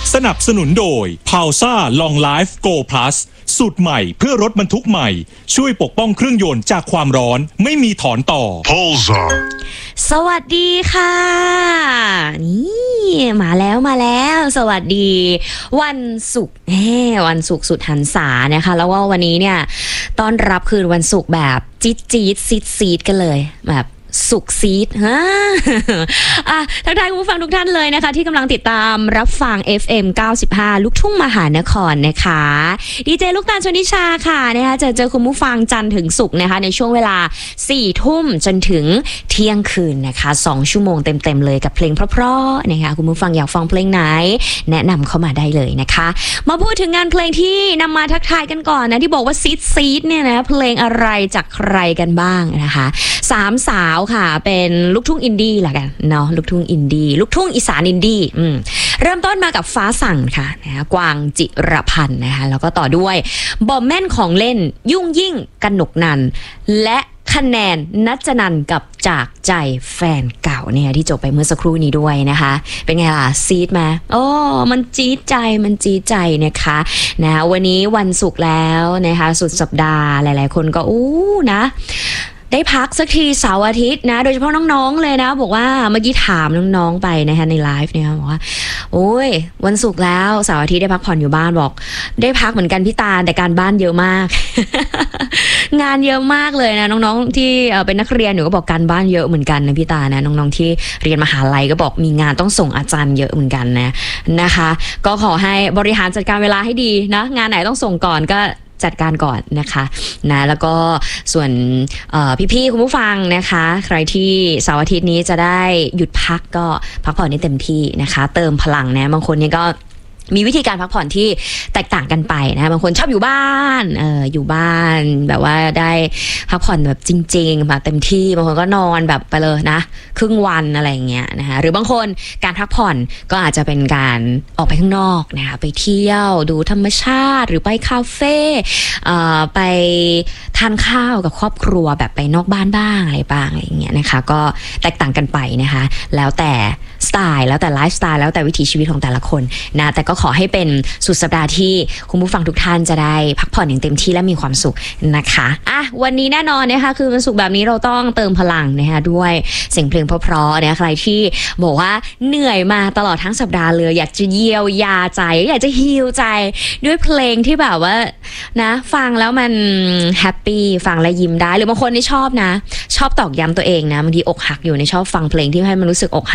สนับสนุนโดย Pausa Long Life Go Plus สูตรใหม่เพื่อรถบรรทุกใหม่ช่วยปกป้องเครื่องยนต์จากความร้อนไม่มีถอนต่อ Pausa สวัสดีค่ะนี่มาแล้วสวัสดีวันศุกร์วันศุกร์สุดหันษานะคะแล้วว่าวันนี้เนี่ยต้อนรับคืนวันศุกร์แบบจี๊ดซีดกันเลยแบบสุกซีดทักทายคุณผู้ฟังทุกท่านเลยนะคะที่กำลังติดตามรับฟัง FM 95 ลูกทุ่งมหานครนะคะดีเจลูกตาลชนิชาค่ะนะคะเจอคุณผู้ฟังจันทร์ถึงศุกร์นะคะในช่วงเวลา 4 ทุ่มจนถึงเที่ยงคืนนะคะ2ชั่วโมงเต็มเลยกับเพลงเพราะๆนะคะคุณผู้ฟังอยากฟังเพลงไหนแนะนำเข้ามาได้เลยนะคะมาพูดถึงงานเพลงที่นำมาทักทายกันก่อนนะที่บอกว่าซีดเนี่ยนะเพลงอะไรจากใครกันบ้างนะคะ3 สาวค่ะเป็นลูกทุ่งอินดี้แหละกันเนาะลูกทุ่งอินดี้ลูกทุ่งอีสานอินดี้เริ่มต้นมากับฟ้าสั่งค่ะนะคะกวางจิรพันธ์นะคะแล้วก็ต่อด้วยบอมแม่นของเล่นยุ่งยิ่งกนกนันและคะแนนนัจนันกับจากใจแฟนเก่าเนี่ยที่จบไปเมื่อสักครู่นี้ด้วยนะคะเป็นไงล่ะซีดไหมโอ้มันจี๊ดใจนะคะวันนี้วันศุกร์แล้วนะคะสุดสัปดาห์หลายๆคนก็นะได้พักสักทีเสาร์อาทิตย์นะโดยเฉพาะน้องๆเลยนะบอกว่าเมื่อกี้ถามน้องๆไปนะคะในไลฟ์เนี่ยบอกว่าโอ้ยวันศุกร์แล้วเสาร์อาทิตย์ได้พักผ่อนอยู่บ้านบอกได้พักเหมือนกันพี่ตาแต่การบ้านเยอะมาก งานเยอะมากเลยนะน้องๆที่เป็นนักเรียนหนูก็บอกการบ้านเยอะเหมือนกันนะพี่ตานะน้องๆที่เรียนมหาลัยก็บอกมีงานต้องส่งอาจารย์เยอะเหมือนกันนะคะก็ขอให้บริหารจัดการเวลาให้ดีนะงานไหนต้องส่งก่อนก็จัดการก่อนนะคะแล้วก็ส่วนพี่ๆคุณผู้ฟังนะคะใครที่เสาร์อาทิตย์นี้จะได้หยุดพักก็พักผ่อนให้เต็มที่นะคะเติมพลังนะบางคนเนี่ยก็มีวิธีการพักผ่อนที่แตกต่างกันไปนะบางคนชอบอยู่บ้านอยู่บ้านแบบว่าได้พักผ่อนแบบจริงๆแบบเต็มที่บางคนก็นอนแบบไปเลยนะครึ่งวันอะไรอย่างเงี้ยนะคะหรือบางคนการพักผ่อนก็อาจจะเป็นการออกไปข้างนอกนะคะไปเที่ยวดูธรรมชาติหรือไปคาเฟ่ไปทานข้าวกับครอบครัวแบบไปนอกบ้านบ้างอะไรบ้างอะไรอย่างเงี้ยนะคะก็แตกต่างกันไปนะคะแล้วแต่สไตล์แล้วแต่ไลฟ์สไตล์แล้วแต่วิถีชีวิตของแต่ละคนนะแต่ก็ขอให้เป็นสุดสัปดาห์ที่คุณผู้ฟังทุกท่านจะได้พักผ่อนอย่างเต็มที่และมีความสุขนะคะวันนี้แน่นอนนะคะคือวันศุกร์แบบนี้เราต้องเติมพลังนะคะด้วยเสียงเพลงเพราะๆนะใครที่บอกว่าเหนื่อยมาตลอดทั้งสัปดาห์เลยอยากจะเยียวยาใจอยากจะฮีลใจด้วยเพลงที่แบบว่านะฟังแล้วมันแฮปปี้ฟังแล้วยิ้มได้หรือบางคนนี่ชอบตอกย้ำตัวเองนะบางทีอกหักอยู่ในชอบฟังเพลงที่ให้มันรู้สึกอกหัก